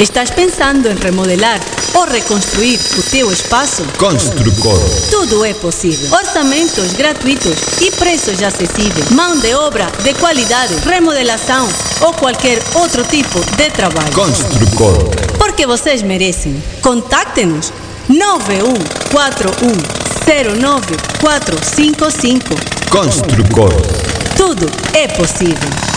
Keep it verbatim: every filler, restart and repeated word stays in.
Estás pensando em remodelar ou reconstruir o teu espaço? Construcor. Tudo é possível. Orçamentos gratuitos e preços acessíveis. Mão de obra de qualidade, remodelação ou qualquer outro tipo de trabalho. Construcor. Porque vocês merecem. Contacte-nos nove um quatro um zero nove quatro cinco cinco. Construcor. Tudo é possível.